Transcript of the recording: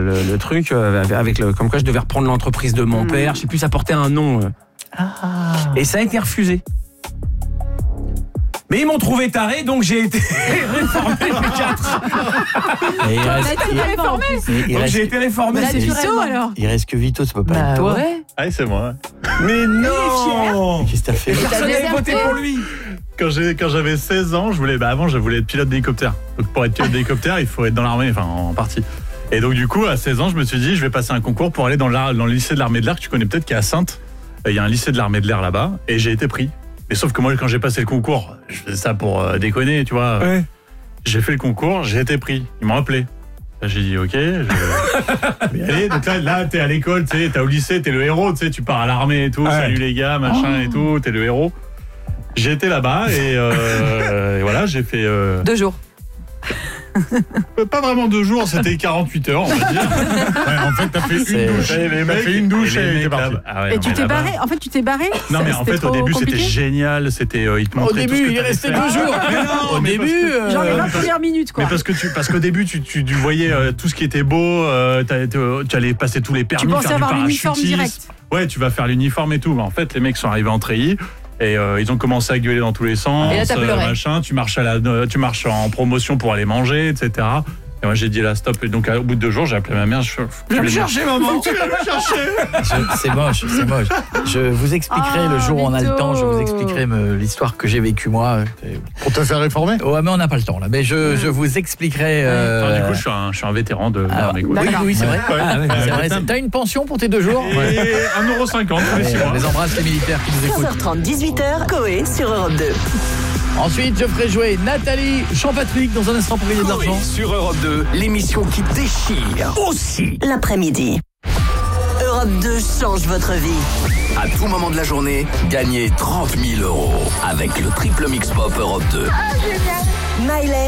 le truc avec comme quoi je devais reprendre l'entreprise de mon père. Je sais plus, ça portait un nom. Et ça a été refusé. Mais ils m'ont trouvé taré, donc j'ai été réformé P4. J'ai été réformé. C'est Vito alors. Il reste que Vito, ça peut pas être toi. Ouais. Ah, c'est moi. Mais non. Qu'est-ce que t'as fait? Personne n'avait voté pour lui. Quand j'avais 16 ans, je voulais être pilote d'hélicoptère. Donc pour être pilote d'hélicoptère, il faut être dans l'armée, enfin en partie. Et donc du coup, à 16 ans, je me suis dit, je vais passer un concours pour aller dans le lycée de l'armée de l'air, que tu connais peut-être, qui est à Saintes. Il y a un lycée de l'armée de l'air là-bas, et j'ai été pris. Mais sauf que moi, quand j'ai passé le concours, je faisais ça pour déconner, tu vois. Ouais. J'ai fait le concours, j'ai été pris. Ils m'ont appelé. Là, j'ai dit, ok, je vais y aller. Donc là, t'es à l'école, t'es au lycée, t'es le héros, tu pars à l'armée et tout, salut les gars, machin et tout, t'es le héros. J'ai été là-bas et voilà, j'ai fait... 2 jours. Pas vraiment 2 jours, c'était 48 heures, on va dire. Ouais, en fait, t'as fait une douche et t'es parti. Et tu t'es barré. En fait, tu t'es barré. Non, mais en fait, au début, c'était génial. C'était, il te montrait au début, il est resté 2 jours. Au début, genre les 20 premières minutes, quoi. Mais parce qu'au début, tu voyais tout ce qui était beau. Tu allais passer tous les permis. Tu pensais avoir l'uniforme direct. Ouais, tu vas faire l'uniforme et tout. Mais en fait, les mecs sont arrivés en treillis. Et ils ont commencé à gueuler dans tous les sens, et là, t'as pleuré. machin, tu marches en promotion pour aller manger, etc. Et moi j'ai dit là stop, et donc au bout de 2 jours j'ai appelé ma mère, Viens me chercher maman. Tu vas me chercher. C'est moche. Je vous expliquerai le jour où on a le temps, je vous expliquerai l'histoire que j'ai vécue moi. Pour te faire réformer? Ouais, mais on n'a pas le temps là. Mais je vous expliquerai. Du coup je suis un vétéran de l'armée. Oui, c'est vrai. Ouais. C'est vrai. T'as une pension pour tes 2 jours? Et 1,50 € tous les 6 mois. On les embrasse les militaires qui nous écoutent. 15h30, 18h, Coé sur Europe 2. Ensuite, je ferai jouer Nathalie Champatrick dans un instant pour gagner de l'argent. Sur Europe 2, l'émission qui déchire aussi. L'après-midi. Europe 2 change votre vie. À tout moment de la journée, gagnez 30 000 € avec le triple mix pop Europe 2. Miley.